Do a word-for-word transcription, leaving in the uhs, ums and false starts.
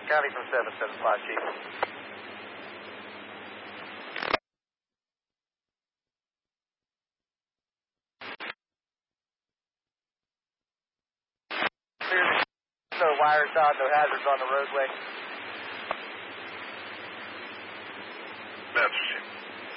County from seven seven five, Chief. No wire shot, no hazards on the roadway. That's